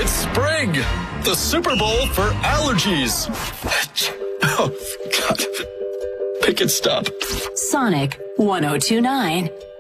It's spring, the Super Bowl for allergies. Oh, God. Pick it stop. Sonic 1029.